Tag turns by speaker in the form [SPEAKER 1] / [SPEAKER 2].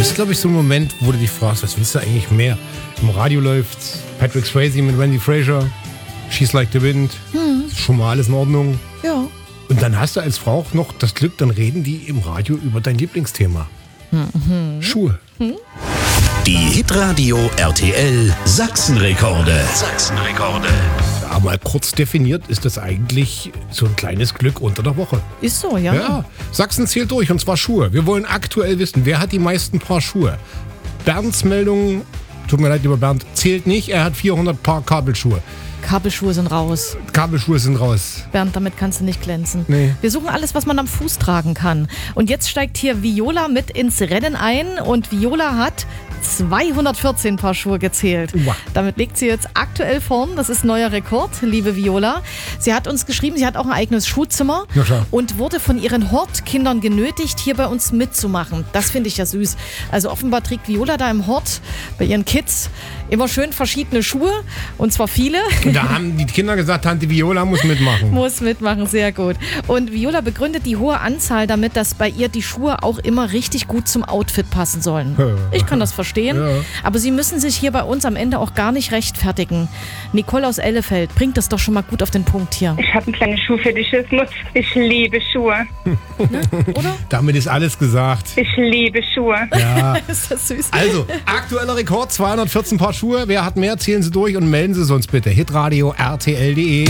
[SPEAKER 1] Das ist, glaube ich, so ein Moment, wo du dich fragst, was willst du eigentlich mehr? Im Radio läuft's Patrick Swayze mit Randy Fraser, She's Like the Wind, ist schon mal alles in Ordnung.
[SPEAKER 2] Ja.
[SPEAKER 1] Und dann hast du als Frau auch noch das Glück, dann reden die im Radio über dein Lieblingsthema. Schuhe.
[SPEAKER 3] Die Hitradio RTL Sachsenrekorde. Sachsenrekorde.
[SPEAKER 1] Ja, mal kurz definiert ist das eigentlich so ein kleines Glück unter der Woche.
[SPEAKER 2] Ist so, ja.
[SPEAKER 1] Ja, Sachsen zählt durch, und zwar Schuhe. Wir wollen aktuell wissen, wer hat die meisten Paar Schuhe? Bernds Meldung, tut mir leid, lieber Bernd, zählt nicht. Er hat 400 Paar Kabelschuhe.
[SPEAKER 2] Kabelschuhe sind raus.
[SPEAKER 1] Kabelschuhe sind raus.
[SPEAKER 2] Bernd, damit kannst du nicht glänzen.
[SPEAKER 1] Nee.
[SPEAKER 2] Wir suchen alles, was man am Fuß tragen kann. Und jetzt steigt hier Viola mit ins Rennen ein. Und Viola hat 214 Paar Schuhe gezählt.
[SPEAKER 1] Wow.
[SPEAKER 2] Damit liegt sie jetzt aktuell vorn. Das ist neuer Rekord, liebe Viola. Sie hat uns geschrieben, sie hat auch ein eigenes Schuhzimmer
[SPEAKER 1] Ja, klar.
[SPEAKER 2] und wurde von ihren Hortkindern genötigt, hier bei uns mitzumachen. Das finde ich ja süß. Also offenbar trägt Viola da im Hort bei ihren Kids immer schön verschiedene Schuhe. Und zwar viele.
[SPEAKER 1] Und da haben die Kinder gesagt, Tante Viola muss mitmachen.
[SPEAKER 2] Muss mitmachen, sehr gut. Und Viola begründet die hohe Anzahl damit, dass bei ihr die Schuhe auch immer richtig gut zum Outfit passen sollen. Ich kann das verstehen.
[SPEAKER 1] Ja.
[SPEAKER 2] Aber sie müssen sich hier bei uns am Ende auch gar nicht rechtfertigen. Nicole aus Ellefeld bringt das doch schon mal gut auf den Punkt hier.
[SPEAKER 4] Ich habe einen kleinen Schuhfetischismus. Ich liebe Schuhe.
[SPEAKER 2] Oder?
[SPEAKER 1] Damit ist alles gesagt.
[SPEAKER 4] Ich liebe Schuhe.
[SPEAKER 1] Ja.
[SPEAKER 2] Ist das süß?
[SPEAKER 1] Also, aktueller Rekord, 214 Paar Schuhe. Wer hat mehr, zählen Sie durch und melden Sie uns bitte. Hitradio RTL.de